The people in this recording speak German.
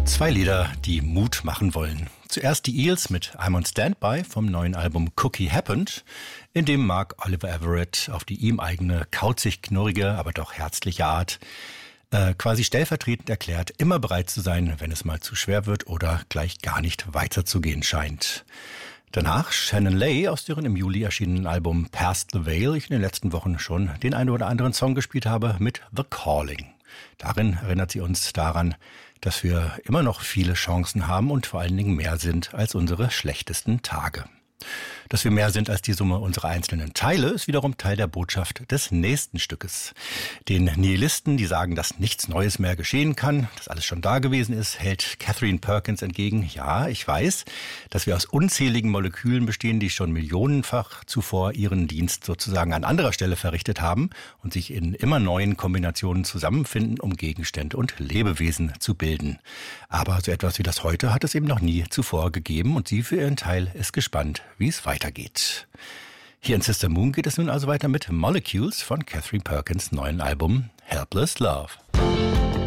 Zwei Lieder, die Mut machen wollen. Zuerst die Eels mit I'm on Standby vom neuen Album Cookie Happened, in dem Mark Oliver Everett auf die ihm eigene, kauzig-knurrige, aber doch herzliche Art quasi stellvertretend erklärt, immer bereit zu sein, wenn es mal zu schwer wird oder gleich gar nicht weiterzugehen scheint. Danach Shannon Lay, aus deren im Juli erschienenen Album Past the Veil ich in den letzten Wochen schon den einen oder anderen Song gespielt habe, mit The Calling. Darin erinnert sie uns daran, dass wir immer noch viele Chancen haben und vor allen Dingen mehr sind als unsere schlechtesten Tage. Dass wir mehr sind als die Summe unserer einzelnen Teile, ist wiederum Teil der Botschaft des nächsten Stückes. Den Nihilisten, die sagen, dass nichts Neues mehr geschehen kann, dass alles schon da gewesen ist, hält Catherine Perkins entgegen: Ja, ich weiß, dass wir aus unzähligen Molekülen bestehen, die schon millionenfach zuvor ihren Dienst sozusagen an anderer Stelle verrichtet haben und sich in immer neuen Kombinationen zusammenfinden, um Gegenstände und Lebewesen zu bilden. Aber so etwas wie das heute hat es eben noch nie zuvor gegeben und sie für ihren Teil ist gespannt, wie es weitergeht. Hier in Sister Moon geht es nun also weiter mit Molecules von Catherine Perkins' neuen Album Helpless Love.